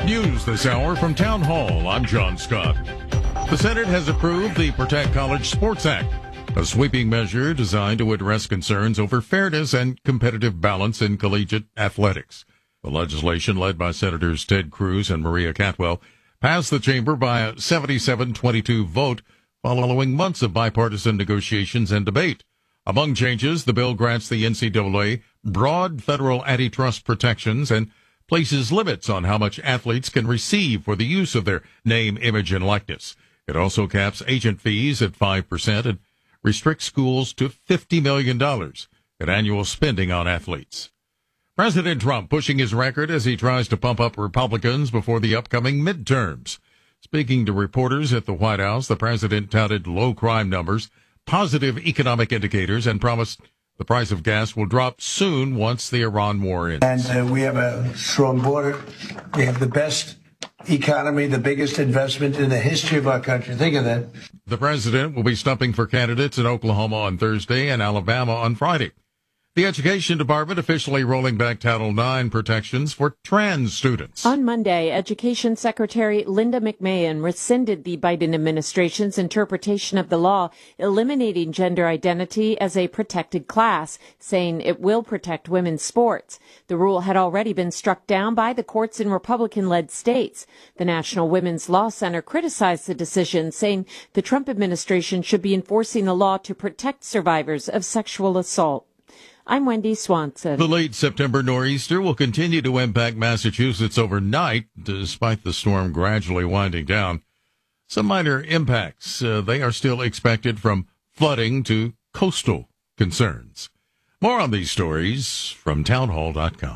News this hour from Town Hall. I'm John Scott. The Senate has approved the Protect College Sports Act, a sweeping measure designed to address concerns over fairness and competitive balance in collegiate athletics. The legislation, led by Senators Ted Cruz and Maria Cantwell, passed the chamber by a 77-22 vote following months of bipartisan negotiations and debate. Among changes, the bill grants the NCAA broad federal antitrust protections and places limits on how much athletes can receive for the use of their name, image, and likeness. It also caps agent fees at 5% and restricts schools to $50 million in annual spending on athletes. President Trump pushing his record as he tries to pump up Republicans before the upcoming midterms. Speaking to reporters at the White House, the president touted low crime numbers, positive economic indicators, and promised the price of gas will drop soon once the Iran war ends. And we have a strong border. We have the best economy, the biggest investment in the history of our country. Think of that. The president will be stumping for candidates in Oklahoma on Thursday and Alabama on Friday. The Education Department officially rolling back Title IX protections for trans students. On Monday, Education Secretary Linda McMahon rescinded the Biden administration's interpretation of the law eliminating gender identity as a protected class, saying it will protect women's sports. The rule had already been struck down by the courts in Republican-led states. The National Women's Law Center criticized the decision, saying the Trump administration should be enforcing the law to protect survivors of sexual assault. I'm Wendy Swanson. The late September nor'easter will continue to impact Massachusetts overnight, despite the storm gradually winding down. Some minor impacts, they are still expected from flooding to coastal concerns. More on these stories from townhall.com.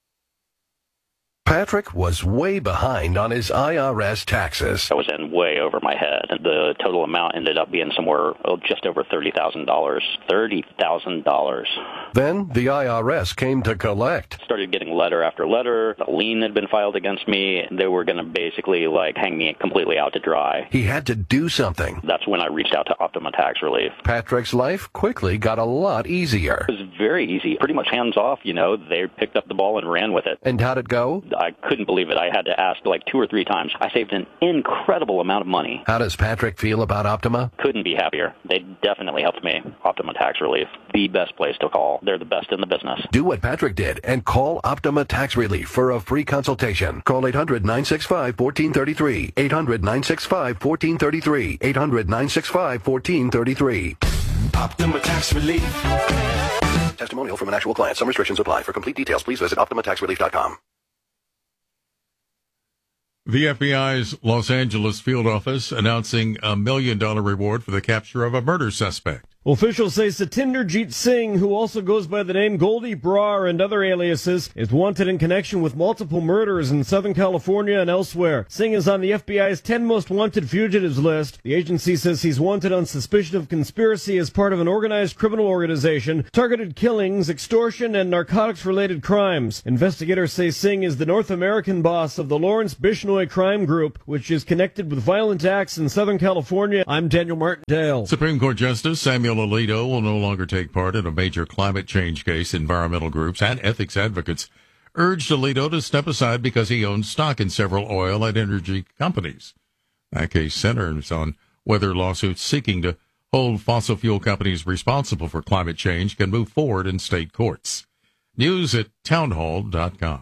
Patrick was way behind on his IRS taxes. I was in way over my head. The total amount ended up being somewhere just over $30,000. $30,000. Then the IRS came to collect. Started getting letter after letter. A lien had been filed against me. They were going to basically hang me completely out to dry. He had to do something. That's when I reached out to Optima Tax Relief. Patrick's life quickly got a lot easier. It was very easy. Pretty much hands off, They picked up the ball and ran with it. And how'd it go? I couldn't believe it. I had to ask 2 or 3 times. I saved an incredible amount of money. How does Patrick feel about Optima? Couldn't be happier. They definitely helped me. Optima Tax Relief, the best place to call. They're the best in the business. Do what Patrick did and call Optima Tax Relief for a free consultation. Call 800-965-1433. 800-965-1433. 800-965-1433. Optima Tax Relief. Testimonial from an actual client. Some restrictions apply. For complete details, please visit OptimaTaxRelief.com. The FBI's Los Angeles field office announcing a $1 million reward for the capture of a murder suspect. Officials say Satinderjeet Singh, who also goes by the name Goldie Brar and other aliases, is wanted in connection with multiple murders in Southern California and elsewhere. Singh is on the FBI's 10 most wanted fugitives list. The agency says he's wanted on suspicion of conspiracy as part of an organized criminal organization, targeted killings, extortion, and narcotics-related crimes. Investigators say Singh is the North American boss of the Lawrence Bishnoi crime group, which is connected with violent acts in Southern California. I'm Daniel Martindale. Supreme Court Justice Samuel Alito will no longer take part in a major climate change case. Environmental groups and ethics advocates urged Alito to step aside because he owns stock in several oil and energy companies. That case centers on whether lawsuits seeking to hold fossil fuel companies responsible for climate change can move forward in state courts. News at townhall.com.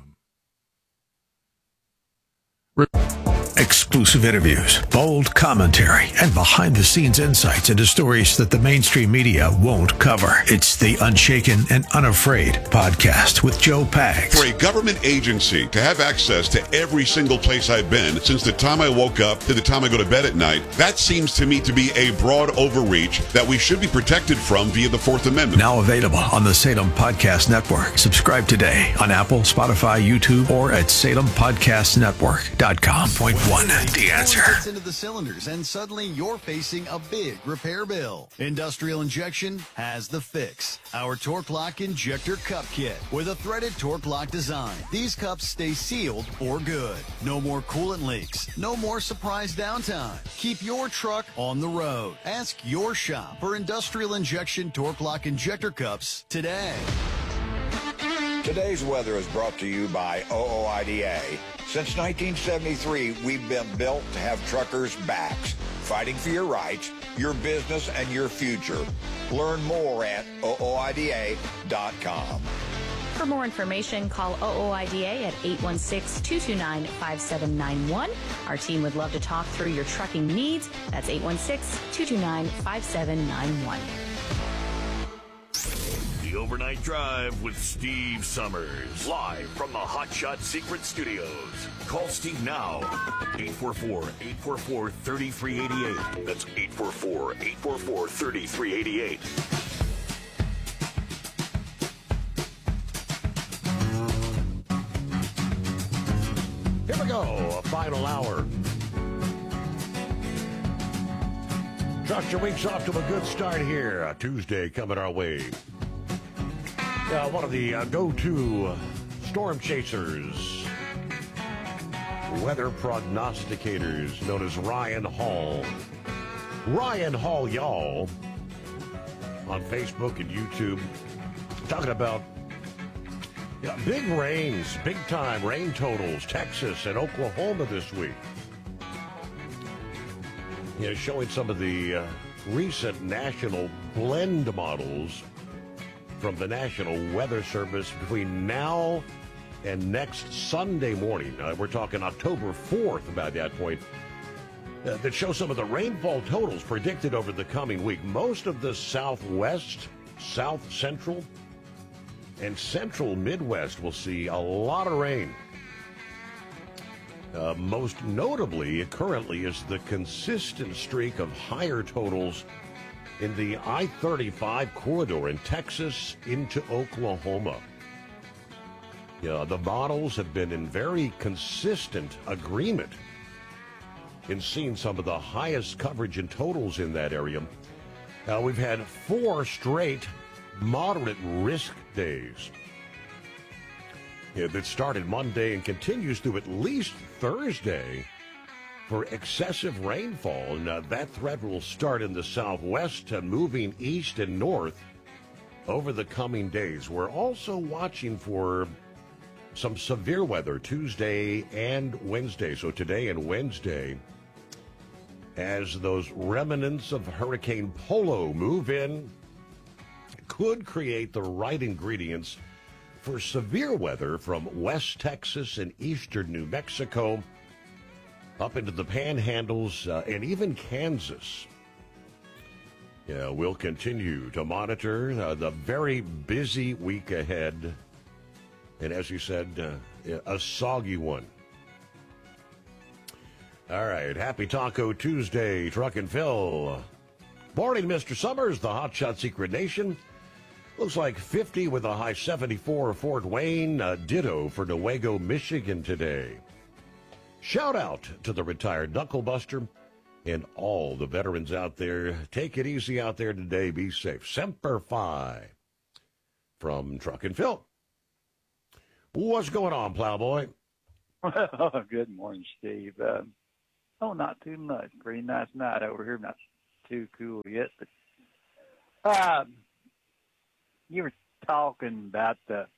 Exclusive interviews, bold commentary, and behind-the-scenes insights into stories that the mainstream media won't cover. It's the Unshaken and Unafraid podcast with Joe Pags. For a government agency to have access to every single place I've been since the time I woke up to the time I go to bed at night, that seems to me to be a broad overreach that we should be protected from via the Fourth Amendment. Now available on the Salem Podcast Network. Subscribe today on Apple, Spotify, YouTube, or at SalemPodcastNetwork.com. Point one, the answer. Gets into the cylinders and suddenly you're facing a big repair bill. Industrial Injection has the fix. Our Torque Lock Injector Cup Kit with a threaded Torque Lock design. These cups stay sealed for good. No more coolant leaks. No more surprise downtime. Keep your truck on the road. Ask your shop for Industrial Injection Torque Lock Injector Cups today. The Today's weather is brought to you by OOIDA. Since 1973, we've been built to have truckers' backs, fighting for your rights, your business, and your future. Learn more at OOIDA.com. For more information, call OOIDA at 816-229-5791. Our team would love to talk through your trucking needs. That's 816-229-5791. The Overnight Drive with Steve Summers. Live from the Hot Shot Secret Studios. Call Steve now. 844-844-3388. That's 844-844-3388. Here we go, a final hour. Trust your week's off to a good start here. A Tuesday coming our way. One of the go-to storm chasers, weather prognosticators, known as Ryan Hall. Ryan Hall, y'all, on Facebook and YouTube, talking about big rains, big-time rain totals, Texas and Oklahoma this week. Showing some of the recent national blend models from the National Weather Service between now and next Sunday morning. We're talking October 4th about that point. That show some of the rainfall totals predicted over the coming week. Most of the Southwest, South Central, and Central Midwest will see a lot of rain. Most notably, currently, is the consistent streak of higher totals in the I-35 corridor in Texas into Oklahoma. The models have been in very consistent agreement in seeing some of the highest coverage and totals in that area. We've had 4 straight moderate risk days that started Monday and continues through at least Thursday for excessive rainfall. And that threat will start in the southwest and moving east and north over the coming days. We're also watching for some severe weather Tuesday and Wednesday. So today and Wednesday, as those remnants of Hurricane Polo move in, could create the right ingredients for severe weather from West Texas and eastern New Mexico up into the panhandles and even Kansas. We'll continue to monitor the very busy week ahead. And as you said, a soggy one. All right, happy Taco Tuesday, Truck and Phil. Morning, Mr. Summers, the Hot Shot Secret Nation. Looks like 50 with a high 74 Fort Wayne. Ditto for Newaygo, Michigan today. Shout out to the retired knucklebuster and all the veterans out there. Take it easy out there today. Be safe. Semper Fi from Truck and Phil. What's going on, Plowboy? Well, good morning, Steve. Not too much. Pretty nice night over here. Not too cool yet, but you were talking about they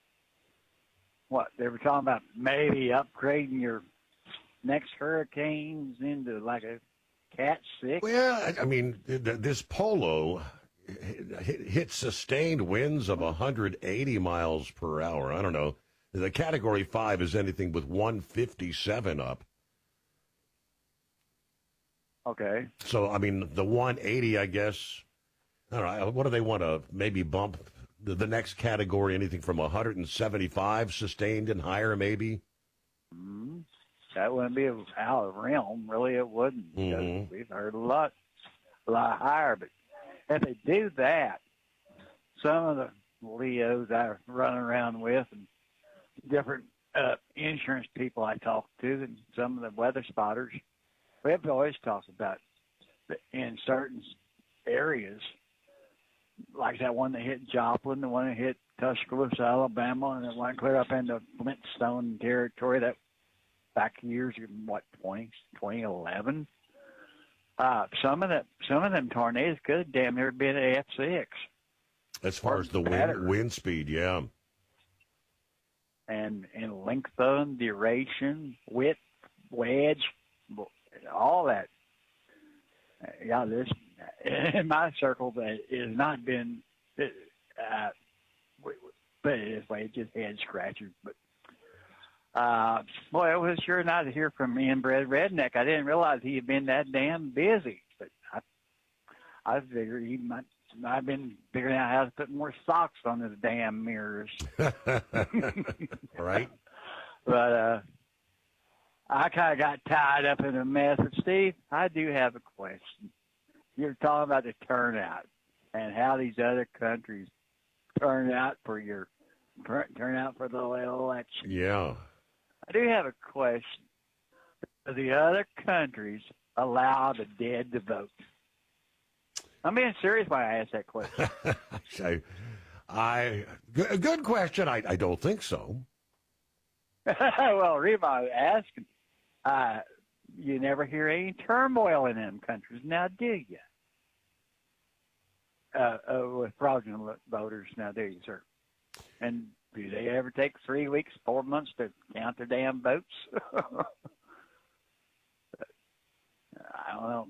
were talking about maybe upgrading your next hurricanes into like a Cat 6? Well, I mean, this Polo hit sustained winds of 180 miles per hour. I don't know. The Category 5 is anything with 157 up. Okay. So, I mean, the 180, I guess, I don't know, what do they want to maybe bump the next category, anything from 175 sustained and higher, maybe? Mm-hmm. That wouldn't be out of realm, really. It wouldn't. Mm-hmm. We've heard a lot higher. But if they do that, some of the Leos I run around with and different insurance people I talk to and some of the weather spotters, we have always talked about in certain areas, like that one that hit Joplin, the one that hit Tuscaloosa, Alabama, and it went clear up into Flintstone territory. That back years, 2011. Some of them tornadoes could have damn near been at F6. As far as the wind speed, yeah. and length of them, duration, width, wedge, all that. Yeah, this in my circle that has not been, but this way, it's just head scratchers. But boy, it was sure nice to hear from inbred redneck. I didn't realize he had been that damn busy, but I figured he might. I've been figuring out how to put more socks on his damn mirrors. Right. But I kind of got tied up in a mess. But Steve, I do have a question. You're talking about the turnout and how these other countries turn out for the election. Yeah. I do have a question. Do the other countries allow the dead to vote? I'm being serious when I ask that question. Good question. I don't think so. Well, Reba, I was asking. You never hear any turmoil in them countries now, do you? With fraudulent voters now, do you, sir? And do they ever take 3 weeks, 4 months to count their damn votes? I don't know.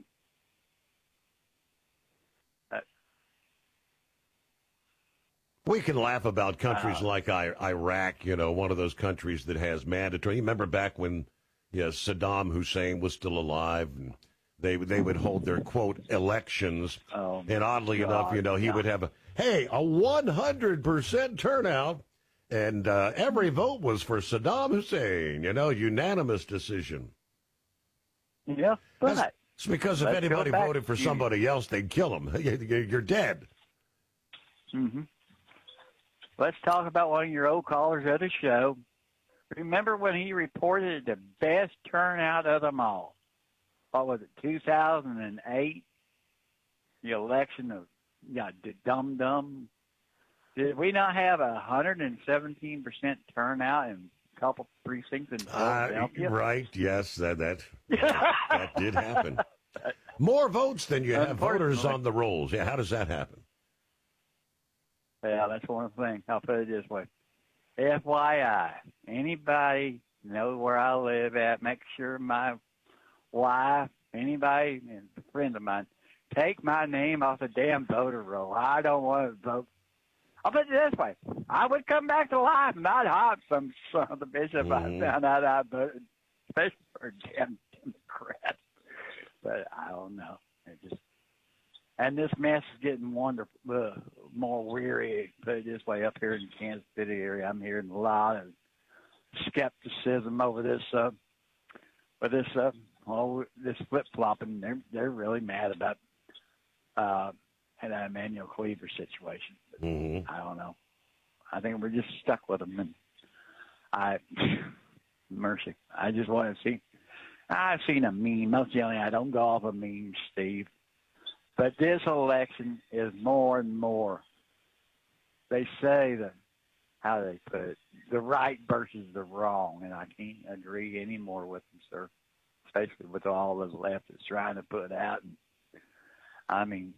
We can laugh about countries like Iraq, one of those countries that has mandatory. You remember back when Saddam Hussein was still alive, and they would hold their, quote, elections. Oh, and oddly enough, he would have a 100% turnout, and every vote was for Saddam Hussein, unanimous decision. Yeah, but it's because if anybody voted for somebody else, they'd kill him. You're dead. Mm-hmm. Let's talk about one of your old callers of the show. Remember when he reported the best turnout of them all? What was it, 2008? The election of the Dum-Dum. Did we not have 117% turnout in a couple precincts in Philadelphia? Right, yes, that did happen. More votes than you have voters on the rolls. Yeah, how does that happen? Yeah, that's one thing. I'll put it this way. FYI, anybody know where I live at, make sure my wife, anybody, and a friend of mine, take my name off the damn voter roll. I don't want to vote. I'll put it this way. I would come back to life and I'd hop some son of a bitch if I found out I voted, especially for a damn Democrat. But I don't know. And this mess is getting more weary, put it this way, up here in the Kansas City area. I'm hearing a lot of skepticism over this flip-flopping. They're really mad about that Emmanuel Cleaver situation. But I don't know. I think we're just stuck with them. And mercy. I just want to see. I've seen a meme. Most generally, I don't go off of memes, Steve. But this election is more and more. They say that, how do they put it, the right versus the wrong, and I can't agree anymore with them, sir. Especially with all the left that's trying to put out. And, I mean,